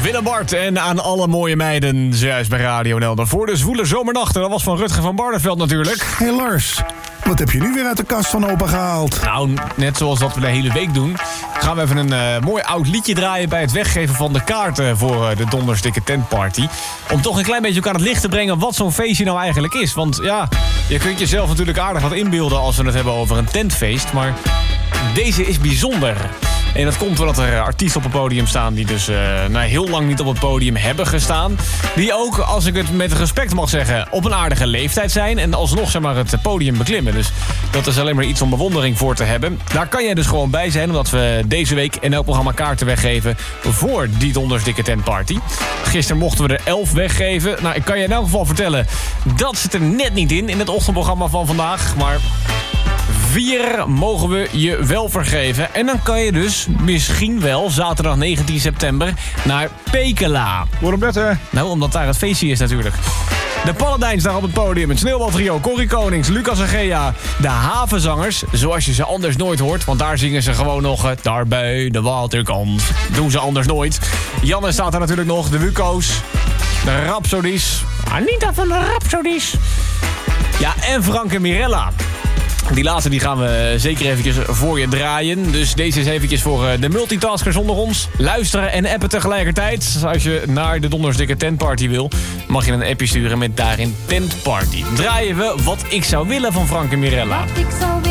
Willem Bart en aan alle mooie meiden, zojuist bij Radio Nelder. Voor de zwoele zomernachten, dat was van Rutger van Barneveld natuurlijk. Hé Lars, wat heb je nu weer uit de kast van opa gehaald? Nou, net zoals dat we de hele week doen, gaan we even een mooi oud liedje draaien bij het weggeven van de kaarten voor de Dondersdikke Tentparty. Om toch een klein beetje ook aan het licht te brengen wat zo'n feestje nou eigenlijk is. Want ja, je kunt jezelf natuurlijk aardig wat inbeelden als we het hebben over een tentfeest. Maar deze is bijzonder. En dat komt doordat er artiesten op het podium staan die dus heel lang niet op het podium hebben gestaan. Die ook, als ik het met respect mag zeggen, op een aardige leeftijd zijn. En alsnog zeg maar het podium beklimmen. Dus dat is alleen maar iets om bewondering voor te hebben. Daar kan jij dus gewoon bij zijn, omdat we deze week in elk programma kaarten weggeven voor die Dondersdikke Tentparty. Gisteren mochten we er 11 weggeven. Nou, ik kan je in elk geval vertellen, dat zit er net niet in het ochtendprogramma van vandaag. Maar 4 mogen we je wel vergeven. En dan kan je dus misschien wel zaterdag 19 september naar Pekela. Waarom dat, hè? Nou, omdat daar het feestje is natuurlijk. De Paladijns daar op het podium. Het Sneeuwbaltrio, Corrie Konings, Lucas en Gea. De Havenzangers, zoals je ze anders nooit hoort. Want daar zingen ze gewoon nog daar bij de waterkant. Doen ze anders nooit. Janne staat daar natuurlijk nog. De Wuko's. De Rhapsodies. Anita van de Rhapsodies. Ja, en Frank en Mirella. Die laatste die gaan we zeker eventjes voor je draaien. Dus deze is eventjes voor de multitaskers onder ons. Luisteren en appen tegelijkertijd. Als je naar de Dondersdikke Tentparty wil, mag je een appje sturen met daarin Tentparty. Draaien we Wat ik zou willen van Frank en Mirella. Wat ik zou